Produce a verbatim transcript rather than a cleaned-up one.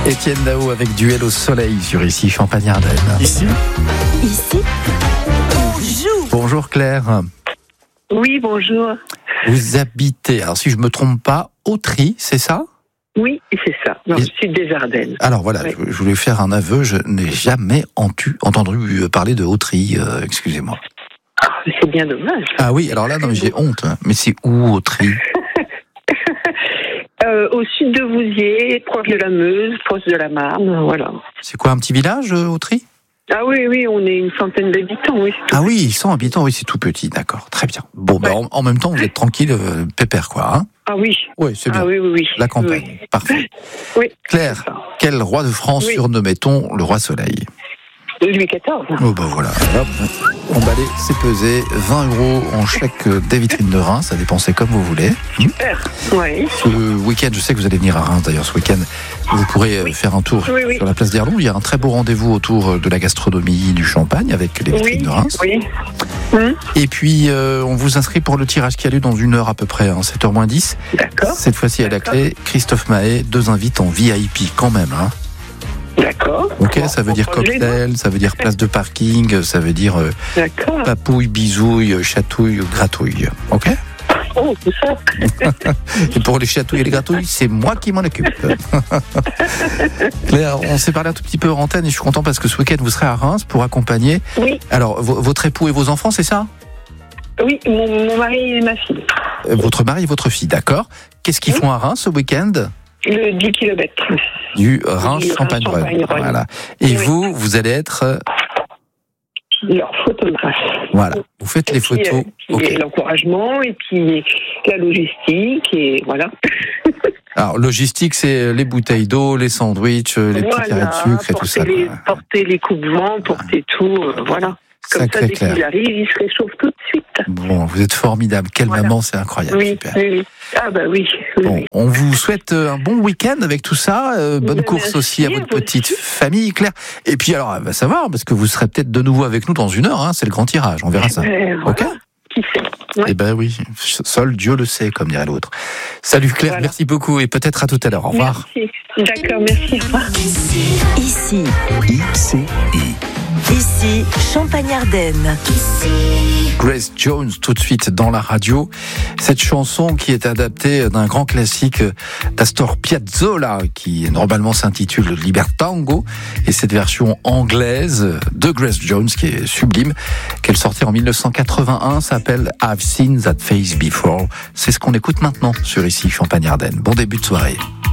Étienne Dao avec Duel au soleil sur Ici Champagne-Ardenne. Ici Ici, on joue. Bonjour Claire. Oui, bonjour. Vous habitez, alors si je me trompe pas, Autry, c'est ça ? Oui, c'est ça, dans Et- le sud des Ardennes. Alors voilà, Oui. je, je voulais faire un aveu, je n'ai jamais entu- entendu parler de Autry, euh, excusez-moi. Ah, mais c'est bien dommage. Ah oui, alors là, non mais j'ai honte, hein. Mais c'est où Autry ? Euh, au sud de Vouziers, proche de la Meuse, proche de la Marne, voilà. C'est quoi, un petit village, euh, Autry ? Ah oui, oui, on est une centaine d'habitants, oui. Ah oui, cent habitants, oui, c'est tout petit, d'accord, très bien. Bon, ben, Ouais. en, en même temps, vous êtes tranquille, euh, pépère, quoi, hein ? Ah oui. Oui, c'est bien. Ah oui, oui, oui. La campagne, parfait. Oui. Claire, C'est ça. quel roi de France Oui. surnommait-on le roi soleil ? Louis quatorze. Oh ben voilà, hop, emballé, c'est pesé, vingt euros en chèque des vitrines de Reims, à dépenser comme vous voulez. Super. Oui. Ce week-end, je sais que vous allez venir à Reims d'ailleurs ce week-end, vous pourrez euh, Oui. faire un tour Oui, oui. sur la place d'Erdon. Il y a un très beau rendez-vous autour de la gastronomie du Champagne avec les vitrines Oui. de Reims. Oui. Hum, Et puis, euh, on vous inscrit pour le tirage qui a lieu dans une heure à peu près, hein, sept heures moins dix. D'accord. Cette fois-ci à la D'accord. clé, Christophe Mahé, deux invites en V I P quand même. Hein. D'accord. Ok, Bon, ça veut on dire croise les doigts. cocktail, ça veut dire place de parking, ça veut dire euh, D'accord. papouille, bisouille, chatouille, gratouille. Ok. Oh, tout ça. Et pour les chatouilles et les gratouilles, c'est moi qui m'en occupe. Claire, on s'est parlé un tout petit peu en antenne et je suis content parce que ce week-end vous serez à Reims pour accompagner. Oui. Alors, vo- votre époux et vos enfants, c'est ça ? Oui, mon, mon mari et ma fille. Euh, Votre mari et votre fille, d'accord. Qu'est-ce qu'ils Oui. font à Reims ce week-end ? Le dix kilomètres. Du Reims-Champagne-Rhône. Reims-Champagne-Rhône. Voilà. Et Oui. vous, vous allez être, euh, Leur photographe. voilà, vous faites les Puis, euh, photos. puis Ok. l'encouragement et puis la logistique et voilà. Alors, logistique, c'est les bouteilles d'eau, les sandwichs, les petits carrés de sucre et tout ça. porter, les, quoi. porter les coups de vent, porter tout, euh, voilà. Comme Sacré ça, dès Claire. qu'il arrive, il se réchauffe tout de suite. Bon, vous êtes formidable. Quelle Voilà. maman, c'est incroyable. Oui, Super. oui, oui. Ah bah oui. oui, Bon, oui. on vous souhaite euh, un bon week-end avec tout ça. Euh, bonne Ben, course merci, aussi à votre vous petite aussi. famille, Claire. Et puis alors, elle va savoir, parce que vous serez peut-être de nouveau avec nous dans une heure. Hein, c'est le grand tirage. On verra ça. Euh, Ok. voilà. Qui sait. Ouais. Eh ben oui, seul Dieu le sait, comme dirait l'autre. Salut Claire, Voilà. merci beaucoup et peut-être à tout à l'heure. Au revoir. Merci. D'accord, merci. Au revoir. Ici, I C I. ici, Champagne-Ardenne. Grace Jones tout de suite dans la radio. Cette chanson qui est adaptée d'un grand classique d'Astor Piazzolla qui normalement s'intitule Libertango et cette version anglaise de Grace Jones qui est sublime qu'elle sortait en mille neuf cent quatre-vingt-un s'appelle I've Seen That Face Before. C'est ce qu'on écoute maintenant sur Ici Champagne-Ardenne. Bon début de soirée.